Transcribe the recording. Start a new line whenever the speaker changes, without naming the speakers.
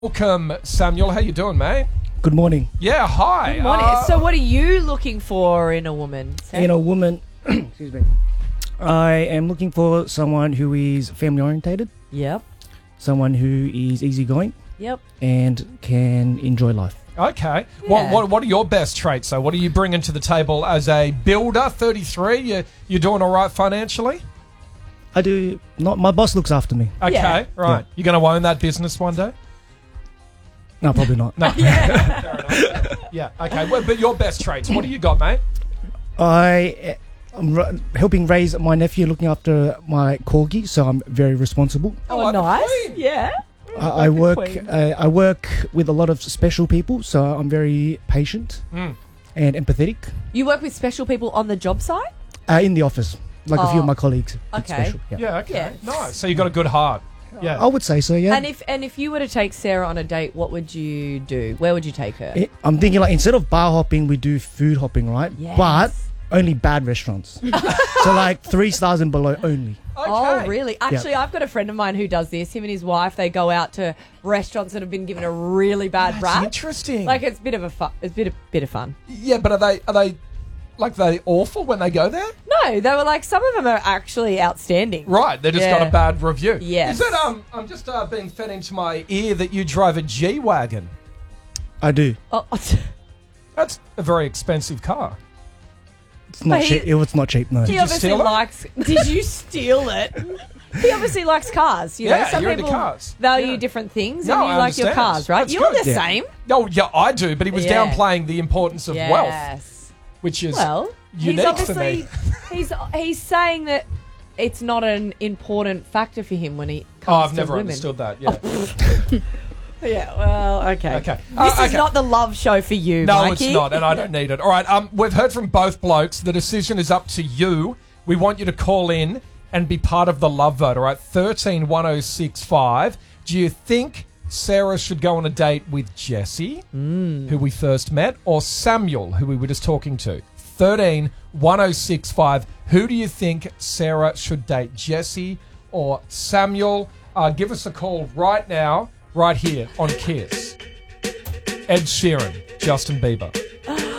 Welcome, Samuel. How you doing, mate?
Good morning.
Yeah, hi.
Good morning. So what are you looking for in a woman, Sam?
In a woman, excuse me, I am looking for someone who is family orientated,
Yep.
someone who is easygoing
Yep.
and can enjoy life.
Okay.
Yeah.
What are your best traits? So, what are you bringing to the table as a builder? 33. You're doing all right financially.
I do not. My boss looks after me.
Okay.
Yeah.
Right.
Yeah.
You're going to own that business one day.
No, probably not.
No. Fair enough. Yeah. Okay. Well, but your best traits. What do you got, mate?
I am helping raise my nephew, looking after my corgi, so I'm very responsible.
Oh,
Oh,
like the
nice.
Queen.
Yeah.
I work.
Queen.
I work with a lot of special people, so I'm very patient
Mm.
and empathetic.
You work with special people on the job site?
In the office, like a few
Oh,
of my colleagues. It's
okay.
special, yeah.
Yeah. Okay.
Yeah.
Nice. So you got a good heart. Yeah.
I would say so. Yeah.
And if you were to take Sarah on a date, what would you do? Where would you take her?
I'm thinking like instead of bar hopping, we do food hopping, right?
Yes.
But only bad restaurants. So like 3 stars and below only.
Oh, really? Actually, I've got a friend of mine who does this. Him and his wife, they go out to restaurants that have been given a really bad
That's
rap.
interesting.
Like it's a bit of a fun. It's a bit of fun.
Yeah, but are they like they awful when they go there?
No, they were like some of them are actually outstanding.
Right, they just
Yeah.
got a bad review.
Yes.
Is that I'm just being fed into my ear that you drive a G-Wagon.
I do.
Oh,
That's a very expensive car.
It's not
But he-
cheap. It's not cheap. No.
he
you
obviously
steal it?
likes. Did you steal it? He obviously likes cars. You know,
Yeah,
some
you're into
people
cars.
value
Yeah.
different things,
No,
and
I
you like your
understand.
cars, right?
That's
You're
good.
the
Yeah.
same.
Oh, yeah, I do, but he was
Yeah.
downplaying the importance of wealth,
Yes.
which is
Well,
unique
he's
for me.
obviously he's saying that it's not an important factor for him when he
Oh,
comes
I've
to
never
women.
understood that. Yeah.
Yeah. Well, okay.
Okay.
This is
okay.
not the love show for you,
No,
Mikey.
it's not, and I don't need it. All right, we've heard from both blokes. The decision is up to you. We want you to call in and be part of the love vote. All right, 131065. Do you think Sarah should go on a date with Jesse, who we first met, or Samuel, who we were just talking to? 131065. Who do you think Sarah should date, Jesse or Samuel? Give us a call right now, right here on Kiss. Ed Sheeran, Justin Bieber.